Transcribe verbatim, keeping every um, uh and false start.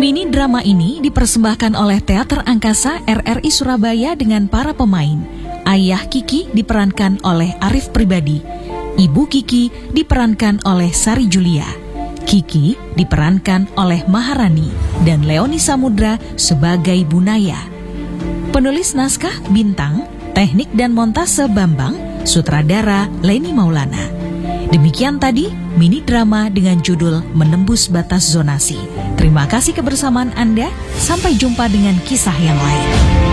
Mini drama ini dipersembahkan oleh Teater Angkasa R R I Surabaya dengan para pemain. Ayah Kiki diperankan oleh Arif Pribadi, Ibu Kiki diperankan oleh Sari Julia, Kiki diperankan oleh Maharani, dan Leoni Samudra sebagai Bunaya. Penulis naskah Bintang, teknik dan montase Bambang, sutradara Leni Maulana. Demikian tadi mini drama dengan judul Menembus Batas Zonasi. Terima kasih kebersamaan Anda, sampai jumpa dengan kisah yang lain.